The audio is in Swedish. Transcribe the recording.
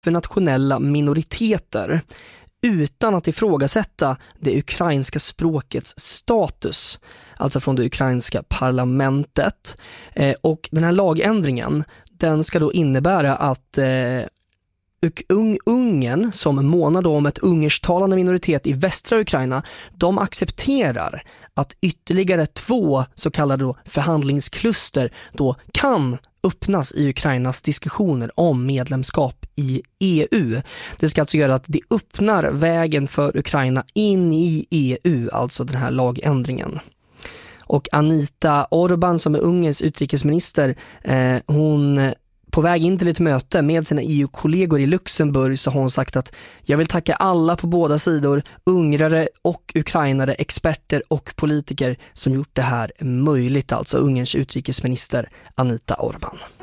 för nationella minoriteter utan att ifrågasätta det ukrainska språkets status, alltså från det ukrainska parlamentet. Och den här lagändringen, den ska då innebära att Ungern, som månar då om ett ungersktalande minoritet i västra Ukraina, de accepterar att ytterligare 2 så kallade då förhandlingskluster då kan öppnas i Ukrainas diskussioner om medlemskap i EU. Det ska alltså göra att det öppnar vägen för Ukraina in i EU, alltså den här lagändringen. Och Anita Orban, som är Ungerns utrikesminister, hon på väg in till ett möte med sina EU-kollegor i Luxemburg så har hon sagt att jag vill tacka alla på båda sidor, ungrare och ukrainare, experter och politiker som gjort det här möjligt, alltså Ungerns utrikesminister Anita Orban.